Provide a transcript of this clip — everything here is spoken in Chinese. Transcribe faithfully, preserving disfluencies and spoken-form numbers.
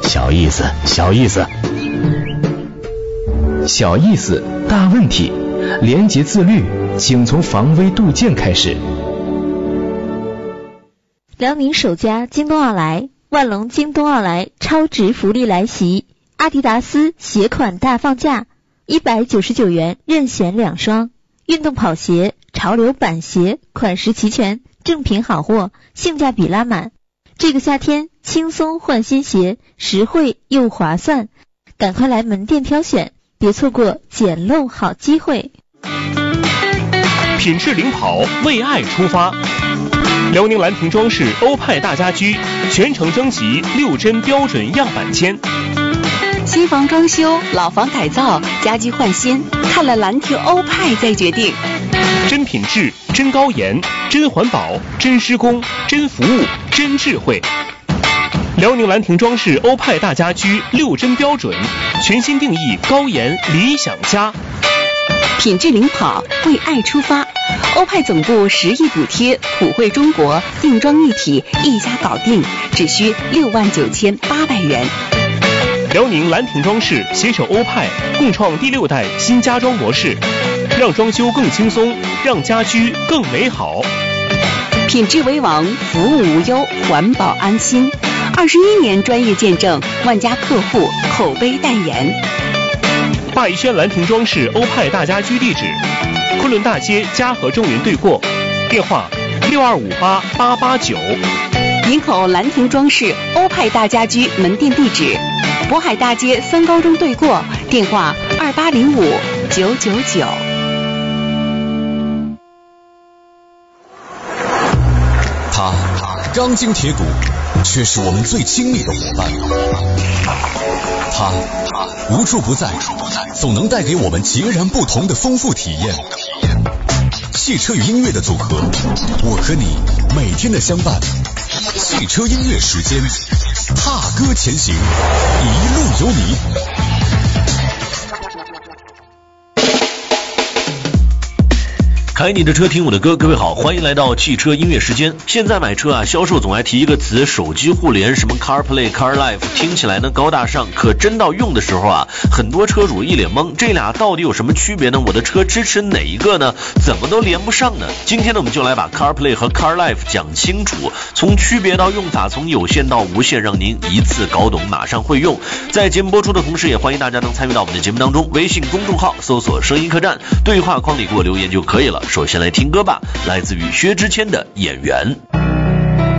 小意思，小意思。小意思，大问题。廉洁自律，请从防微杜渐开始。 辽宁首家京东奥莱，万隆京东奥莱超值福利来袭，阿迪达斯鞋款大放价，一百九十九元任选两双，运动跑鞋、潮流板鞋款式齐全，正品好货，性价比拉满。这个夏天轻松换新鞋，实惠又划算，赶快来门店挑选，别错过捡漏好机会。 品质领跑，为爱出发。辽宁兰亭装饰欧派大家居全程征集六针标准样板间。 新房装修、老房改造、家居换新，看了兰亭欧派再决定。 真品质、真高颜、真环保、真施工、真服务、真智慧。辽宁兰亭装饰欧派大家居六针标准，全新定义高颜理想家。 品质领跑，为爱出发。欧派总部十亿补贴，普惠中国，定妆一体，一家搞定，只需六万九千八百元。 辽宁兰亭装饰携手欧派，共创第六代新家装模式，让装修更轻松，让家居更美好。 品质为王，服务无忧，环保安心。二十一年专业见证，万家客户口碑代言。 霸逸轩兰亭装饰欧派大家居地址：昆仑大街嘉禾中云对过，电话六二五八八八九。 营口兰亭装饰欧派大家居门店地址：渤海大街三高中对过，电话二八零五九九九。 他钢筋铁骨，却是我们最亲密的伙伴。他无处不在，总能带给我们截然不同的丰富体验。汽车与音乐的组合，我和你每天的相伴。汽车音乐时间，踏歌前行，一路有你。 开你的车，听我的歌。各位好，欢迎来到汽车音乐时间。现在买车啊，销售总爱提一个词，手机互联，什么 CarPlay、CarLife， 听起来呢高大上，可真到用的时候啊，很多车主一脸懵，这俩到底有什么区别呢？我的车支持哪一个呢？怎么都连不上呢？今天呢，我们就来把 CarPlay 和 CarLife 讲清楚，从区别到用法，从有线到无线，让您一次搞懂，马上会用。在节目播出的同时，也欢迎大家能参与到我们的节目当中，微信公众号搜索声音客栈，对话框里给我留言就可以了。首先来听歌吧，来自于薛之谦的《演员》。